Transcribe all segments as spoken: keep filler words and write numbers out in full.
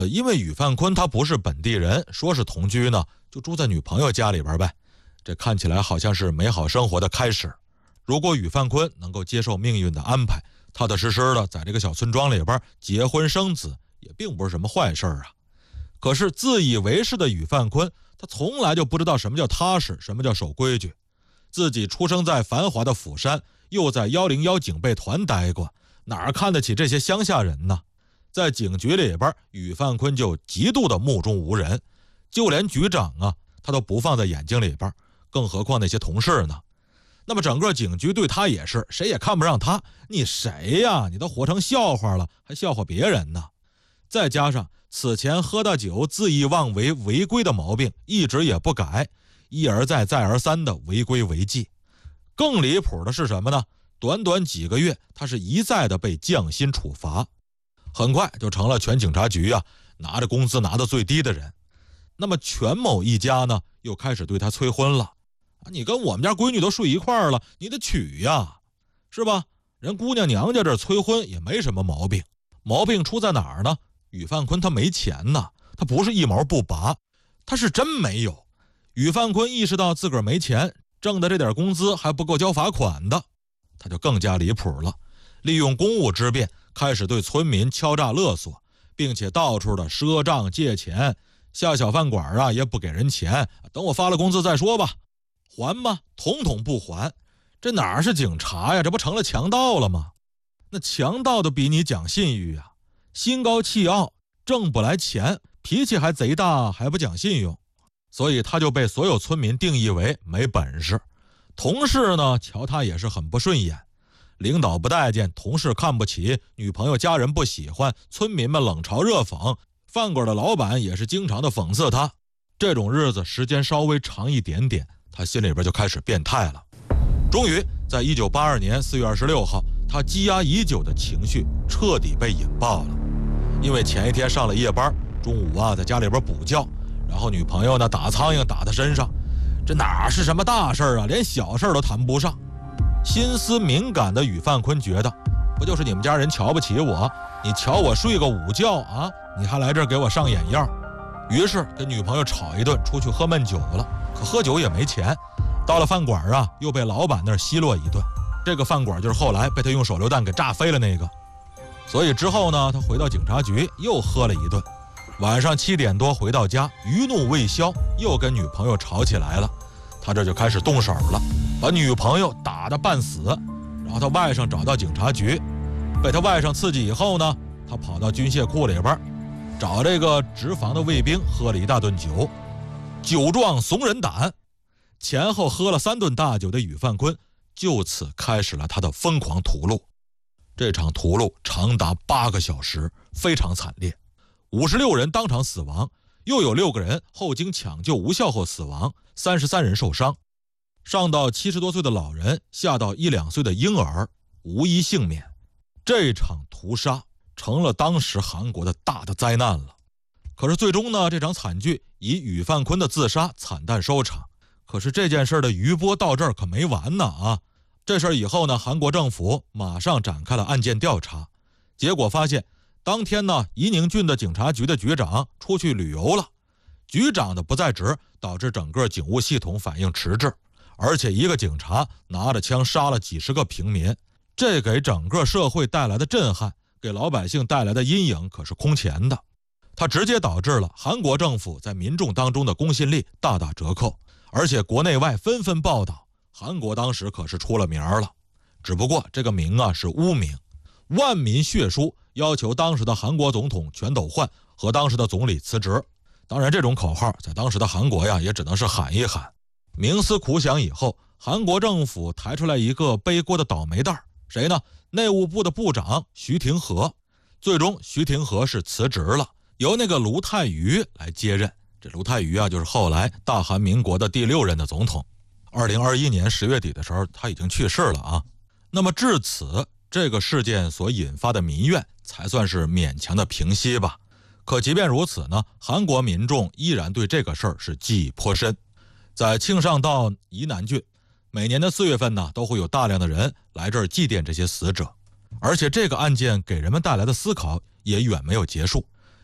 呃，因为宇范坤他不是本地人，说是同居呢，就住在女朋友家里边呗。这看起来好像是美好生活的开始。如果宇范坤能够接受命运的安排，踏踏实实的在这个小村庄里边结婚生子，也并不是什么坏事啊。可是自以为是的宇范坤，他从来就不知道什么叫踏实，什么叫守规矩。自己出生在繁华的釜山，又在一零一警备团待过，哪看得起这些乡下人呢？在警局里边，宇范坤就极度的目中无人，就连局长啊，他都不放在眼睛里边，更何况那些同事呢？那么整个警局对他也是，谁也看不上他。你谁呀？你都活成笑话了，还笑话别人呢？再加上此前喝大酒、恣意妄为、违规的毛病一直也不改，一而再、再而三的违规违纪。更离谱的是什么呢？短短几个月，他是一再的被降薪处罚。很快就成了全警察局啊拿着工资拿得最低的人。那么全某一家呢又开始对他催婚了。你跟我们家闺女都睡一块了，你得娶呀，是吧？人姑娘娘家这催婚也没什么毛病。毛病出在哪儿呢？宇范坤他没钱呢，他不是一毛不拔，他是真没有。宇范坤意识到自个儿没钱，挣的这点工资还不够交罚款的，他就更加离谱了，利用公务之便开始对村民敲诈勒索，并且到处的赊账借钱，下小饭馆啊也不给人钱，等我发了工资再说吧，还吗？统统不还。这哪是警察呀，这不成了强盗了吗？那强盗的比你讲信誉啊，心高气傲，挣不来钱，脾气还贼大，还不讲信用，所以他就被所有村民定义为没本事。同事呢瞧他也是很不顺眼，领导不待见，同事看不起，女朋友家人不喜欢，村民们冷嘲热讽，饭馆的老板也是经常的讽刺他。这种日子时间稍微长一点点，他心里边就开始变态了。终于在一九八二年四月二十六号，他积压已久的情绪彻底被引爆了。因为前一天上了夜班，中午啊在家里边补觉，然后女朋友呢打苍蝇打他身上，这哪是什么大事啊，连小事都谈不上。心思敏感的宇范坤觉得，不就是你们家人瞧不起我，你瞧我睡个午觉啊，你还来这儿给我上眼药。于是跟女朋友吵一顿，出去喝闷酒了。可喝酒也没钱，到了饭馆啊又被老板那儿奚落一顿。这个饭馆就是后来被他用手榴弹给炸飞了那个。所以之后呢，他回到警察局又喝了一顿。晚上七点多回到家，余怒未消，又跟女朋友吵起来了。他这就开始动手了，把女朋友打得半死。然后他外甥找到警察局，被他外甥刺激以后呢，他跑到军械库里边找这个值房的卫兵喝了一大顿酒。酒壮怂人胆，前后喝了三顿大酒的宇范坤就此开始了他的疯狂屠戮。这场屠戮长达八个小时，非常惨烈，五十六人当场死亡，又有六个人后经抢救无效后死亡，三十三人受伤，上到七十多岁的老人，下到一两岁的婴儿，无一幸免。这场屠杀成了当时韩国的大的灾难了。可是最终呢，这场惨剧以宇范坤的自杀惨淡收场。可是这件事的余波到这儿可没完呢啊！这事以后呢，韩国政府马上展开了案件调查，结果发现当天呢，宜宁郡的警察局的局长出去旅游了，局长的不在职导致整个警务系统反应迟滞，而且一个警察拿着枪杀了几十个平民，这给整个社会带来的震撼，给老百姓带来的阴影可是空前的。它直接导致了韩国政府在民众当中的公信力大打折扣，而且国内外纷纷报道，韩国当时可是出了名了。只不过这个名啊是污名，万民血书要求当时的韩国总统全斗焕和当时的总理辞职。当然这种口号在当时的韩国呀也只能是喊一喊。冥思苦想以后，韩国政府抬出来一个背锅的倒霉蛋，谁呢？内务部的部长徐廷和。最终徐廷和是辞职了，由那个卢泰愚来接任。这卢泰愚啊就是后来大韩民国的第六任的总统。二零二一年十月底的时候他已经去世了啊。那么至此，这个事件所引发的民怨才算是勉强的平息吧。可即便如此呢，韩国民众依然对这个事儿是记忆颇深。在庆尚道宜南郡，每年的四月份呢，都会有大量的人来这儿祭奠这些死者。而且这个案件给人们带来的思考也远没有结束，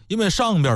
因为上边